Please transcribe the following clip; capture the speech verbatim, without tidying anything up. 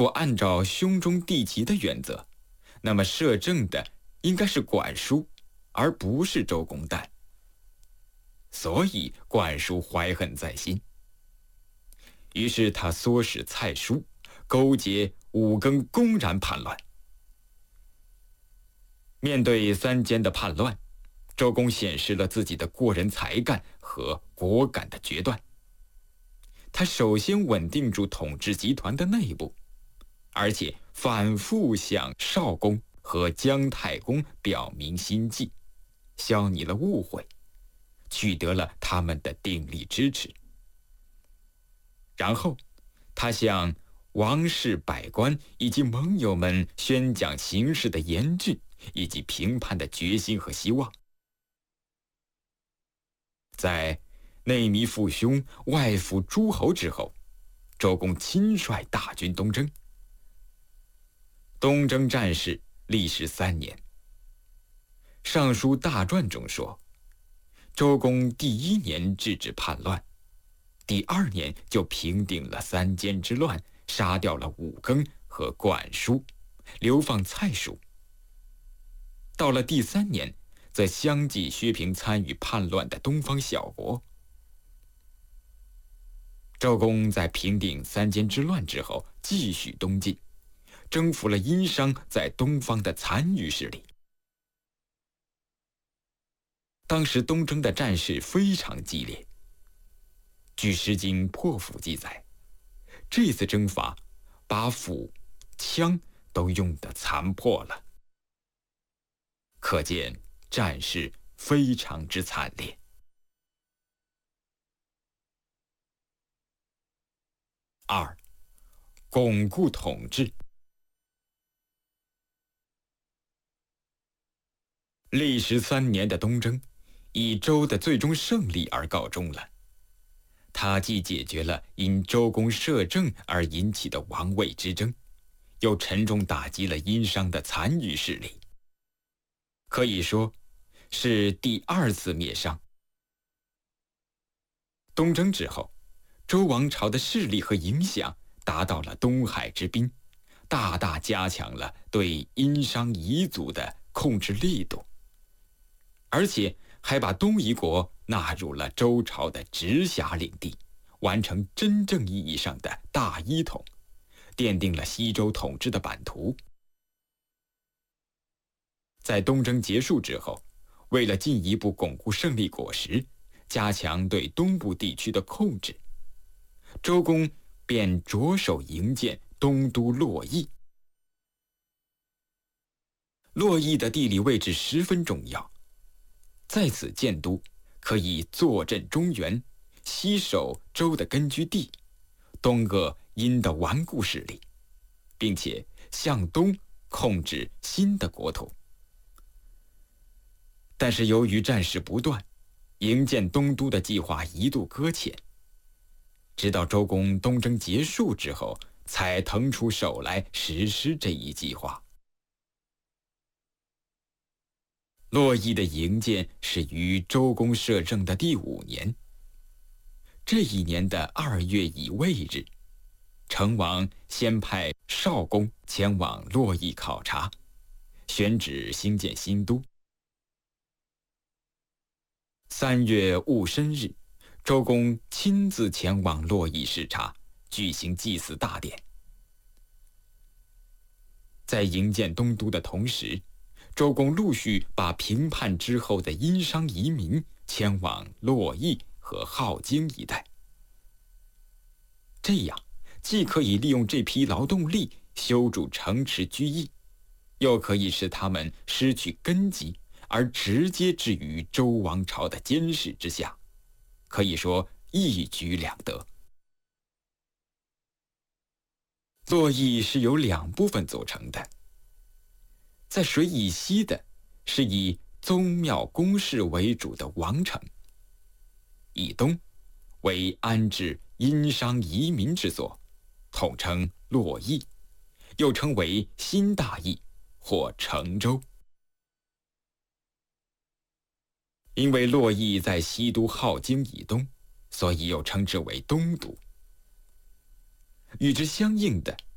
果按照兄终弟及的原则，那么摄政的应该是管叔，而不是周公旦。所以管叔怀恨在心，于是他唆使蔡叔勾结五更，公然叛乱。面对三监的叛乱，周公显示了自己的过人才干和果敢的决断。他首先稳定住统治集团的内部，而且反复向少公和姜太公表明心迹，消弭了误会，取得了他们的鼎力支持。然后他向王室百官以及盟友们宣讲形势的严峻以及平叛的决心和希望。在内弥父兄，外附诸侯之后，周公亲率大军东征。东征战事历时三年。《尚书大传》中说，周公第一年制止叛乱，第二年就平定了三监之乱，杀掉了五更和管叔，流放蔡叔。到了第三年，则相继削平参与叛乱的东方小国。周公在平定三监之乱之后，继续东进，征服了殷商在东方的残余势力。当时东征的战事非常激烈。据《诗经·破釜》记载，这次征伐把斧、枪都用得残破了，可见战事非常之惨烈。二、巩固统治。历时三年的东征，以周的最终胜利而告终了。它既解决了因周公摄政而引起的王位之争，又沉重打击了殷商的残余势力，可以说是第二次灭商。东征之后，周王朝的势力和影响达到了东海之滨，大大加强了对殷商彝族的控制力度，而且还把东夷国纳入了周朝的直辖领地，完成真正意义上的大一统，奠定了西周统治的版图。在东征结束之后，为了进一步巩固胜利果实，加强对东部地区的控制，周公便着手营建东都洛邑。洛邑的地理位置十分重要，在此建都，可以坐镇中原，西守周的根据地，东扼殷的顽固势力，并且向东控制新的国土。但是由于战事不断，营建东都的计划一度搁浅，直到周公东征结束之后，才腾出手来实施这一计划。洛邑的营建始于周公摄政的第五年。这一年的二月乙未日，成王先派少公前往洛邑考察，选址兴建新都。三月戊申日，周公亲自前往洛邑视察，举行祭祀大典。在营建东都的同时，周公陆续把平叛之后的殷商移民迁往洛邑和镐京一带。这样既可以利用这批劳动力修筑城池居邑，又可以使他们失去根基而直接置于周王朝的监视之下，可以说一举两得。洛邑是由两部分组成的，在水以西的是以宗庙宫室为主的王城，以东为安置殷商移民之所，统称洛邑，又称为新大邑或成州。因为洛邑在西都镐京以东，所以又称之为东都。与之相应的